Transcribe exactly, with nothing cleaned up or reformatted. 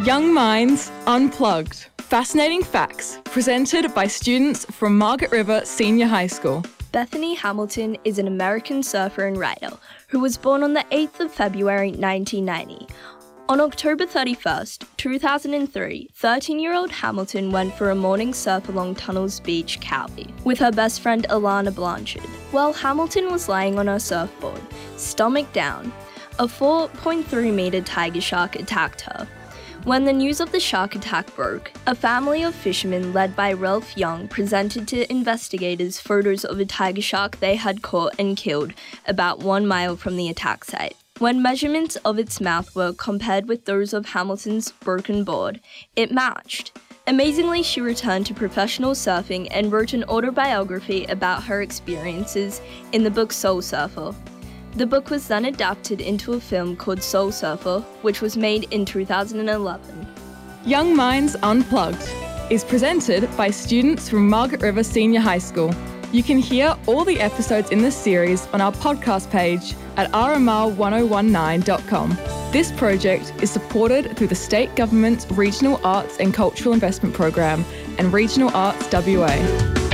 Young Minds Unplugged. Fascinating facts presented by students from Margaret River Senior High School. Bethany Hamilton is an American surfer and writer who was born on the eighth of February nineteen ninety. On October thirty-first, two thousand three, thirteen-year-old Hamilton went for a morning surf along Tunnels Beach, Cali, with her best friend Alana Blanchard. While Hamilton was lying on her surfboard, stomach down, a four point three meter tiger shark attacked her. When the news of the shark attack broke, a family of fishermen led by Ralph Young presented to investigators photos of a tiger shark they had caught and killed about one mile from the attack site. When measurements of its mouth were compared with those of Hamilton's broken board, it matched. Amazingly, she returned to professional surfing and wrote an autobiography about her experiences in the book Soul Surfer. The book was then adapted into a film called Soul Surfer, which was made in two thousand eleven. Young Minds Unplugged is presented by students from Margaret River Senior High School. You can hear all the episodes in this series on our podcast page at r m r one oh one nine dot com. This project is supported through the State Government's Regional Arts and Cultural Investment Program and Regional Arts W A.